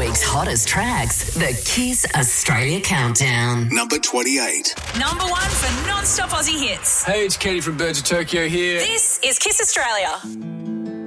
week's hottest tracks, the Kiss Australia Countdown. Number 28. Number 1 for non-stop Aussie hits. Hey, it's Kenny from Birds of Tokyo here. This is Kiss Australia.